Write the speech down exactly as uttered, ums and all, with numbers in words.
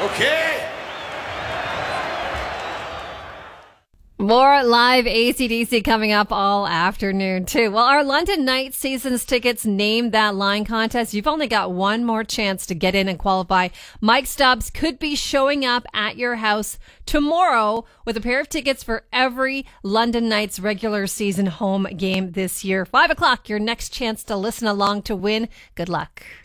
Okay. More live A C D C coming up all afternoon, too. Well, our London Knights season's tickets named that line contest. You've only got one more chance to get in and qualify. Mike Stubbs could be showing up at your house tomorrow with a pair of tickets for every London Knights regular season home game this year. Five o'clock, your next chance to listen along to win. Good luck.